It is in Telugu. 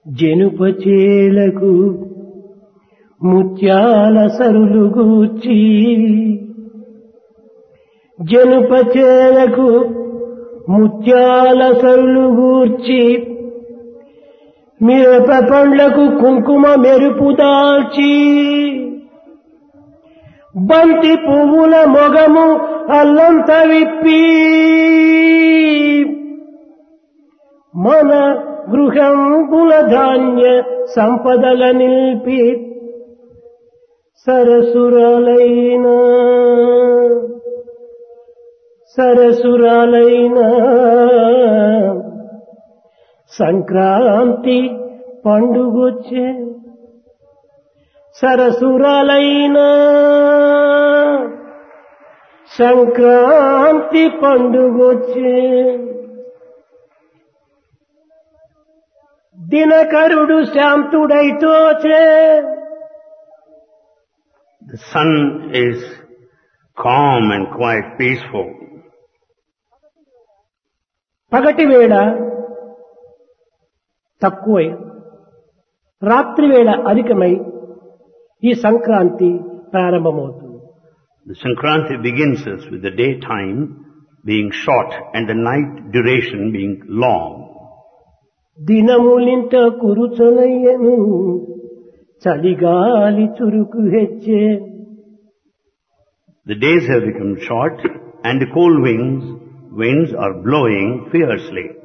జనుపచేలకు ముత్యాల సరులు గూర్చి జనుపచేలకు ముత్యాల సరులు గూర్చి మిరప పండ్లకు కుంకుమ మెరుపు దాల్చి బంతి పువ్వుల మొగము అల్లంత విప్పి మన గృహంబుల ధాన్య సంపదల నిల్పి సరసురాలైన Sankranti పండుగొచ్చే సరసురాలైన Sankranti పండుగొచ్చే దినకరుడు శాంతుడైతోచే. The sun is calm and quite peaceful. పగటి వేళ తక్కువై రాత్రి వేళ అధికమై ఈ సంక్రాంతి ప్రారంభమవుతుంది. The Sankranti begins us with the daytime being short and the night duration being long. దినములింత కురుచనయ్యను చలిగాలి చురుకు హెచ్చే. The days have become short and the cold winds are blowing fiercely.